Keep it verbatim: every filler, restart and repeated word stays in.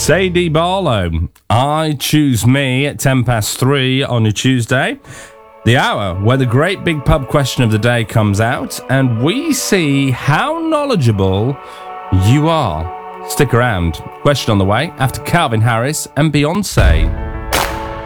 Sadie Barlow, I Choose Me at ten past three on your Tuesday. The hour where the great big pub question of the day comes out and we see how knowledgeable you are. Stick around. Question on the way after Calvin Harris and Beyonce.